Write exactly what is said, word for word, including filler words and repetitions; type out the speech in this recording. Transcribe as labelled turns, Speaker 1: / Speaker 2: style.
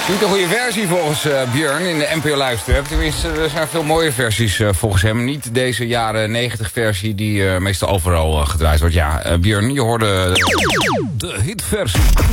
Speaker 1: Niet de goede versie volgens uh, Björn in de N P O Luister. Tenminste, er zijn veel mooie versies uh, volgens hem. Niet deze jaren negentig versie die uh, meestal overal uh, gedraaid wordt. Ja, uh, Björn, je hoorde uh, de hitversie.